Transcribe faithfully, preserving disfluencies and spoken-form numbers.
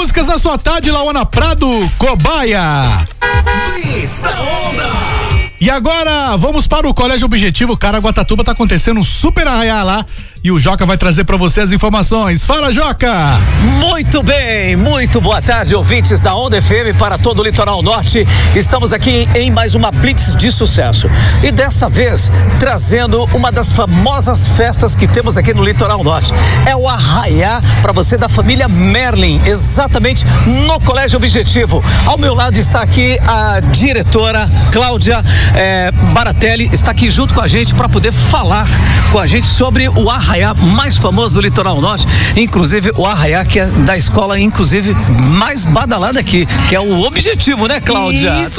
músicas na sua tarde, Lauana Prado, Cobaia. Blitz da onda. E agora, vamos para o Colégio Objetivo Caraguatatuba, tá acontecendo um super arraiá lá e o Joca vai trazer para você as informações. Fala, Joca! Muito bem, muito boa tarde, ouvintes da Onda F M para todo o Litoral Norte. Estamos aqui em mais uma Blitz de sucesso e dessa vez trazendo uma das famosas festas que temos aqui no Litoral Norte. É o arraiá para você da família Merlin, exatamente no Colégio Objetivo. Ao meu lado está aqui a diretora Cláudia é, Baratelli, está aqui junto com a gente para poder falar com a gente sobre o arraiá mais famoso do Litoral Norte, inclusive o arraiá que é da escola, inclusive, mais badalada aqui, que é o Objetivo, né, Cláudia? Isso.